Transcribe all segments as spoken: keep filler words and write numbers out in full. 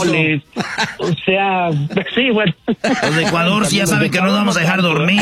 frijoles, o sea, sí, bueno. Los de Ecuador sí ya saben que no nos vamos a dejar dormir.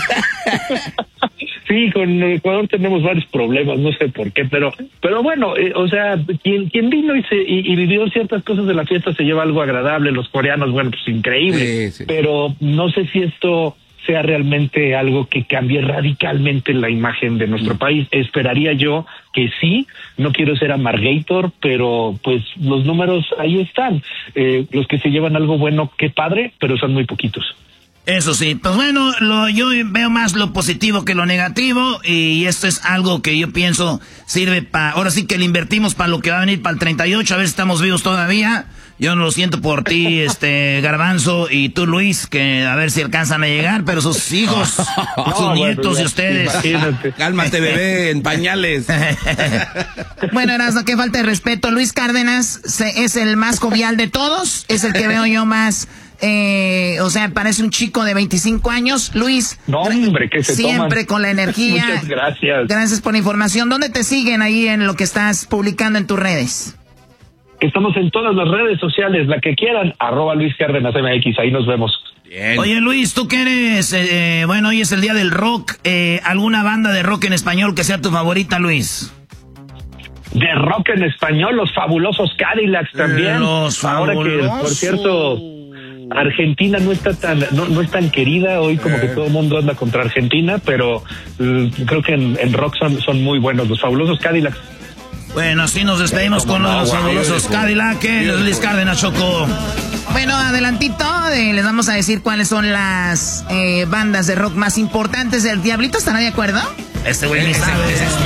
Sí, con Ecuador tenemos varios problemas, no sé por qué, pero pero bueno, eh, o sea, quien quien vino y, se, y, y vivió ciertas cosas de la fiesta se lleva algo agradable. Los coreanos, bueno, pues increíble, sí, sí. Pero no sé si esto sea realmente algo que cambie radicalmente la imagen de nuestro mm. país. Esperaría yo que sí, no quiero ser amargator, pero pues los números ahí están. Eh, los que se llevan algo bueno, qué padre, pero son muy poquitos. Eso sí, pues bueno, lo, yo veo más lo positivo que lo negativo y esto es algo que yo pienso sirve para, ahora sí que le invertimos para lo que va a venir para el treinta y ocho, a ver si estamos vivos todavía. Yo no lo siento por ti, este Garbanzo, y tú, Luis, que a ver si alcanzan a llegar, pero sus hijos, no, sus nietos bueno, ya, y ustedes. Imagínate. Cálmate, bebé, en pañales. Bueno, Erasmo, qué falta de respeto. Luis Cárdenas se, es el más jovial de todos, es el que veo yo más... Eh, o sea, parece un chico de veinticinco años. Luis, no, hombre, que se siempre toman. Con la energía. Muchas gracias. Gracias por la información. ¿Dónde te siguen ahí en lo que estás publicando en tus redes? Estamos en todas las redes sociales, la que quieran, arroba Luis Cárdenas M X, ahí nos vemos. Bien. Oye, Luis, tú que eres, eh, bueno, hoy es el día del rock, eh, ¿alguna banda de rock en español que sea tu favorita, Luis? De rock en español, los fabulosos Cadillacs también. Los Ahora fabulosos. que, por cierto, Argentina no está tan no, no es tan querida hoy, como que todo el mundo anda contra Argentina, pero uh, creo que en, en rock son, son muy buenos, los fabulosos Cadillacs. Bueno, así nos despedimos con los, los fabulosos Cadillacs, Luis Cárdenas, Choco. Bueno, adelantito, eh, les vamos a decir cuáles son las eh, bandas de rock más importantes. ¿El Diablito estará de acuerdo? Este güey ni sabe.